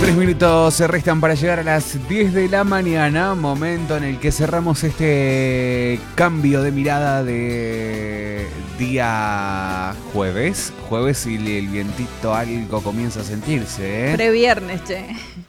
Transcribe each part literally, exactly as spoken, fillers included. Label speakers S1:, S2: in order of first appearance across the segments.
S1: Tres minutos se restan para llegar a las diez de la mañana, momento en el que cerramos este cambio de mirada de día jueves. Jueves y el vientito algo comienza a sentirse, ¿eh?
S2: Previernes, che.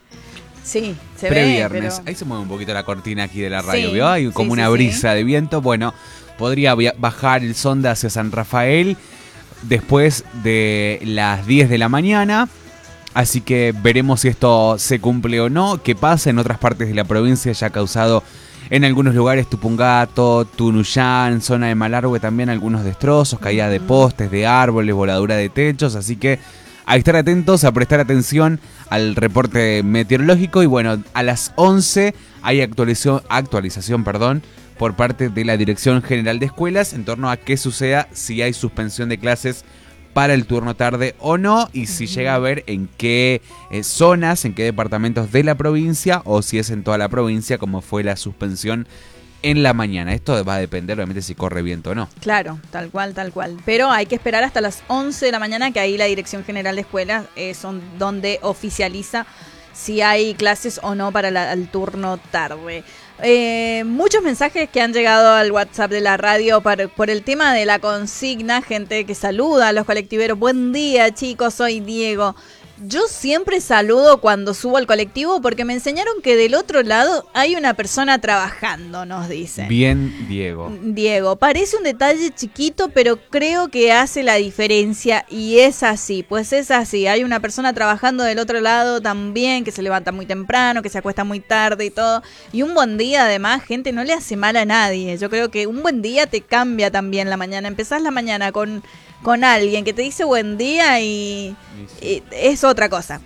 S2: Sí, se
S1: Previernes.
S2: ve, pero...
S1: Ahí se mueve un poquito la cortina aquí de la radio,
S2: Sí,
S1: ¿vio? Hay como
S2: sí,
S1: una
S2: sí,
S1: brisa
S2: sí.
S1: de viento. Bueno, podría bajar el sonda hacia San Rafael después de las diez de la mañana. Así que veremos si esto se cumple o no. ¿Qué pasa? En otras partes de la provincia ya ha causado en algunos lugares Tupungato, Tunuyán, zona de Malargüe también algunos destrozos, caída de postes, de árboles, voladura de techos. Así que a estar atentos, a prestar atención al reporte meteorológico. Y bueno, a las once hay actualización, actualización perdón, por parte de la Dirección General de Escuelas en torno a qué suceda si hay suspensión de clases para el turno tarde o no, y si llega a ver en qué eh, zonas, en qué departamentos de la provincia, o si es en toda la provincia, como fue la suspensión en la mañana. Esto va a depender, obviamente, si corre viento o no.
S2: Claro, tal cual, tal cual. Pero hay que esperar hasta las once de la mañana, que ahí la Dirección General de Escuelas es eh, donde oficializa si hay clases o no para la, el turno tarde. Eh, muchos mensajes que han llegado al WhatsApp de la radio por, por el tema de la consigna, gente que saluda a los colectiveros. Buen día, chicos, soy Diego. Yo siempre saludo cuando subo al colectivo porque me enseñaron que del otro lado hay una persona trabajando, nos dicen.
S1: Bien, Diego.
S2: Diego, parece un detalle chiquito, pero creo que hace la diferencia y es así, pues es así. Hay una persona trabajando del otro lado también, que se levanta muy temprano, que se acuesta muy tarde y todo. Y un buen día, además, gente, no le hace mal a nadie. Yo creo que un buen día te cambia también la mañana. Empezás la mañana con... con alguien que te dice buen día y, y es otra cosa,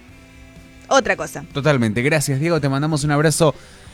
S2: otra cosa.
S1: Totalmente, gracias Diego, te mandamos un abrazo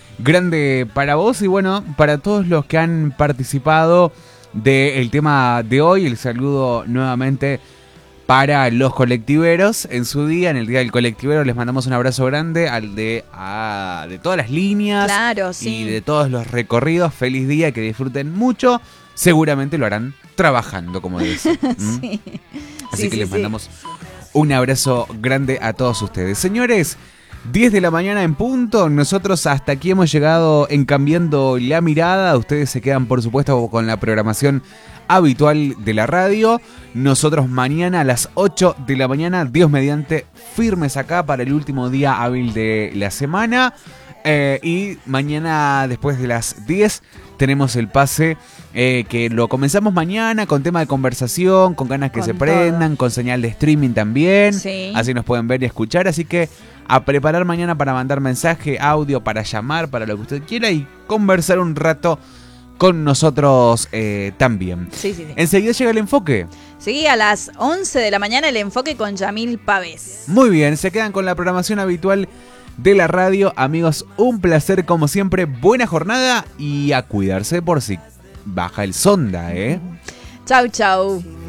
S1: grande para vos y bueno, para todos los que han participado del tema de hoy, el saludo nuevamente para los colectiveros en su día, en el día del colectivero les mandamos un abrazo grande al de, a, de todas las líneas,
S2: claro, sí,
S1: y de todos los recorridos, feliz día, que disfruten mucho, seguramente lo harán trabajando, como dicen. ¿Mm?
S2: Sí.
S1: Así
S2: Sí,
S1: que
S2: sí,
S1: les
S2: sí.
S1: mandamos un abrazo grande a todos ustedes. Señores, diez de la mañana en punto, nosotros hasta aquí hemos llegado en Cambiando la Mirada. Ustedes se quedan, por supuesto, con la programación habitual de la radio. Nosotros mañana a las ocho de la mañana, Dios mediante, firmes acá para el último día hábil de la semana. Eh, y mañana después de las diez tenemos el pase eh, que lo comenzamos mañana con tema de conversación, con ganas que
S2: Con
S1: se prendan,
S2: todo.
S1: con señal de streaming también.
S2: Sí.
S1: Así nos pueden ver y escuchar. Así que a preparar mañana para mandar mensaje, audio, para llamar, para lo que usted quiera y conversar un rato con nosotros eh, también.
S2: Sí, sí, sí.
S1: Enseguida llega el enfoque.
S2: Sí, a las once de la mañana el enfoque con Yamil Pavés.
S1: Muy bien, se quedan con la programación habitual de la radio. Amigos, un placer como siempre, buena jornada y a cuidarse por si baja el sonda, ¿eh?
S2: Chau, chau.